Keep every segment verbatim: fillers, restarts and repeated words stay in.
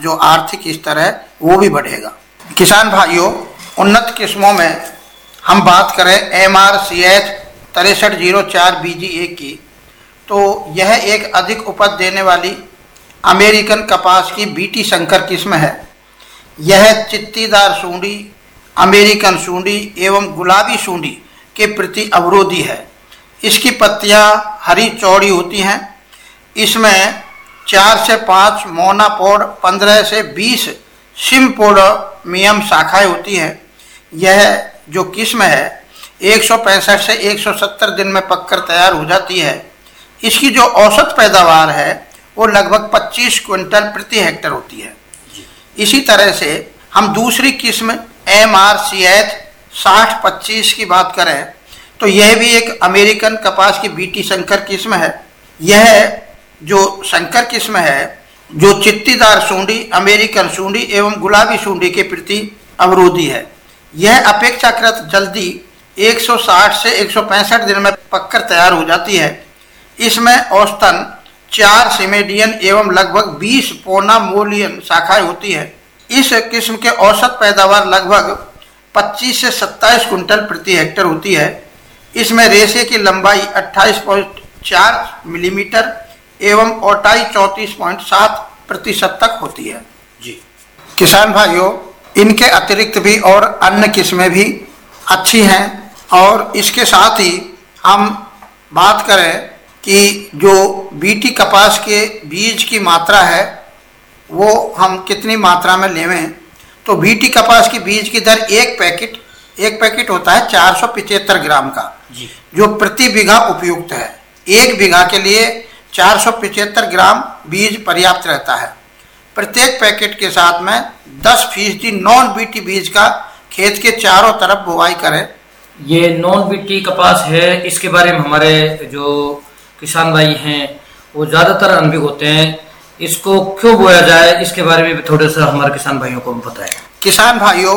जो आर्थिक स्तर है वो भी बढ़ेगा। किसान भाइयों, उन्नत किस्मों में हम बात करें एम आर सी एच तिरसठ जीरो चार बी जी एक की, तो यह एक अधिक उपज देने वाली अमेरिकन कपास की बीटी संकर किस्म है। यह चित्तीदार सूंडी, अमेरिकन सूंडी एवं गुलाबी सूंडी के प्रति अवरोधी है। इसकी पत्तियां हरी चौड़ी होती हैं। इसमें चार से पाँच मोनापोड, पंद्रह से बीस सिम्पोडोमियम शाखाएं होती हैं। यह जो किस्म है एक सौ पैंसठ से एक सौ सत्तर दिन में पककर तैयार हो जाती है। इसकी जो औसत पैदावार है वो लगभग पच्चीस क्विंटल प्रति हेक्टर होती है। इसी तरह से हम दूसरी किस्म एम आर सी एच साठ पच्चीस की बात करें तो यह भी एक अमेरिकन कपास की बीटी संकर किस्म है। यह जो संकर किस्म है जो चित्तीदार सूंडी, अमेरिकन सूंडी एवं गुलाबी सूंडी के प्रति अवरोधी है। यह अपेक्षाकृत जल्दी एक सौ साठ से एक सौ पैंसठ दिन में पककर तैयार हो जाती है। इसमें औसतन चार सिमेडियन एवं लगभग बीस पोनामोलियन शाखाएं होती है। इस किस्म के औसत पैदावार लगभग पच्चीस से सत्ताईस कुंटल प्रति हेक्टर होती है। इसमें रेशे की लंबाई अट्ठाईस पॉइंट चार मिलीमीटर एवं मोटाई चौंतीस पॉइंट सात प्रतिशत तक होती है। जी किसान भाइयों, इनके अतिरिक्त भी और अन्य किस्में भी अच्छी हैं और इसके साथ ही हम बात करें कि जो बीटी कपास के बीज की मात्रा है वो हम कितनी मात्रा में लेवें, तो बीटी कपास की बीज की दर एक पैकेट एक पैकेट होता है चार सौ पिचहत्तर ग्राम का, जी। जो प्रति बीघा उपयुक्त है। एक बीघा के लिए चार सौ पिचहत्तर ग्राम बीज पर्याप्त रहता है। प्रत्येक पैकेट के साथ में दस फीसदी नॉन बीटी बीज का खेत के चारों तरफ बुवाई करें। ये नॉन बीटी कपास है, इसके बारे में हमारे जो किसान भाई हैं वो ज़्यादातर अनुभवी होते हैं। इसको क्यों बोया जाए, इसके बारे में भी थोड़ा सा हमारे किसान भाइयों को बताएं। किसान भाइयों,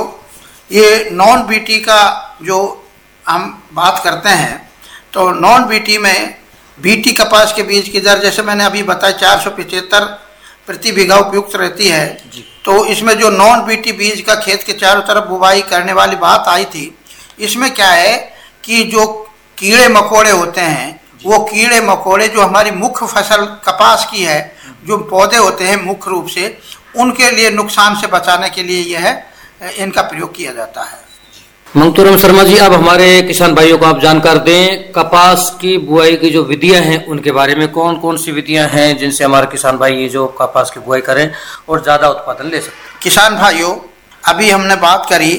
ये नॉन बीटी का जो हम बात करते हैं तो नॉन बीटी में बीटी कपास के बीज की दर जैसे मैंने अभी बताया चार सौ पिचहत्तर प्रति बीघा उपयुक्त रहती है। तो इसमें जो नॉन बीटी बीज का खेत के चारों तरफ बुवाई करने वाली बात आई थी, इसमें क्या है कि जो कीड़े मकोड़े होते हैं वो कीड़े मकोड़े जो हमारी मुख्य फसल कपास की है, जो पौधे होते हैं मुख्य रूप से, उनके लिए नुकसान से बचाने के लिए यह इनका प्रयोग किया जाता है। मंगतूराम शर्मा जी, अब हमारे किसान भाइयों को आप जानकार दें कपास की बुआई की जो विधियां हैं उनके बारे में। कौन कौन सी विधियां हैं जिनसे हमारे किसान भाई ये जो कपास की बुआई करें और ज़्यादा उत्पादन ले सकते। किसान भाइयों, अभी हमने बात करी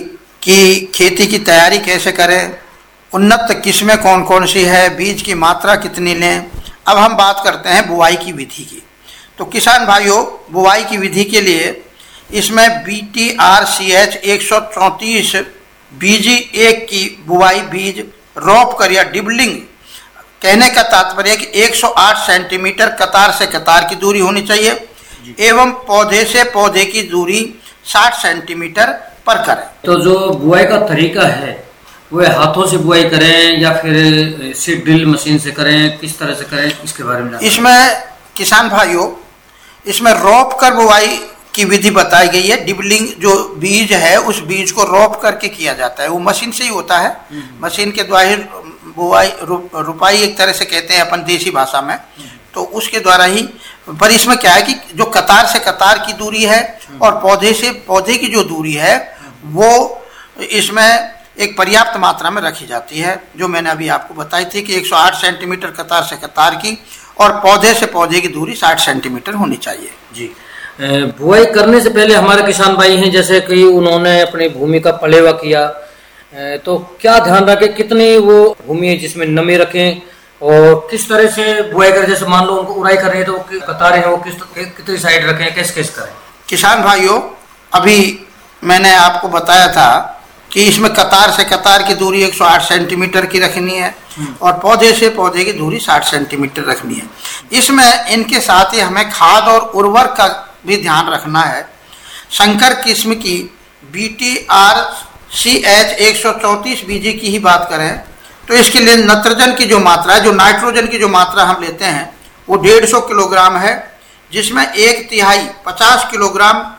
कि खेती की तैयारी कैसे करें, उन्नत किस्में कौन कौन सी है, बीज की मात्रा कितनी लें। अब हम बात करते हैं बुआई की विधि की। तो किसान भाइयों, बुआई की विधि के लिए इसमें B T R C H एक सौ चौंतीस बीजी एक की बुआई बीज रोप कर या डिबलिंग, कहने का तात्पर्य कि एक सौ आठ सेंटीमीटर कतार से कतार की दूरी होनी चाहिए एवं पौधे से पौधे की दूरी साठ सेंटीमीटर पर करें। तो जो बुआई का तरीका है वो हाथों से बुआई करें या फिर सीड ड्रिल मशीन से करें, किस तरह से करें, इसके बारे में? इसमें किसान भाइयों, इसमें रोप कर बुआई की विधि बताई गई है। डिबलिंग जो बीज है उस बीज को रोप करके किया जाता है, वो मशीन से ही होता है। मशीन के द्वारा बुआई रुपाई एक तरह से कहते हैं अपन देसी भाषा में, तो उसके द्वारा ही। पर इसमें क्या है कि जो कतार से कतार की दूरी है और पौधे से पौधे की जो दूरी है वो इसमें एक पर्याप्त मात्रा में रखी जाती है, जो मैंने अभी आपको बताई थी कि एक सौ आठ सेंटीमीटर कतार से कतार की और पौधे से पौधे की दूरी साठ सेंटीमीटर होनी चाहिए। जी, बुआई करने से पहले हमारे किसान भाई हैं जैसे कि उन्होंने अपनी भूमि का पलेवा किया, तो क्या ध्यान रखें, कितनी वो भूमि है जिसमें नमी रखें और किस तरह से बुआई करें? जैसे मान लो उनको उड़ाई कर रहे हैं तो कतारें हैं वो किस कितनी साइड रखें, कैसे कैसे करें? किसान भाइयों, अभी मैंने आपको बताया था कि इसमें कतार से कतार की दूरी एक सौ आठ सेंटीमीटर की रखनी है और पौधे से पौधे की दूरी साठ सेंटीमीटर रखनी है। इसमें इनके साथ ही हमें खाद और उर्वरक का भी ध्यान रखना है। संकर किस्म की B T R C H एक सौ चौंतीस बीजी की ही बात करें तो इसके लिए नाइट्रोजन की जो मात्रा है, जो नाइट्रोजन की जो मात्रा हम लेते हैं वो डेढ़ सौ किलोग्राम है, जिसमें एक तिहाई पचास किलोग्राम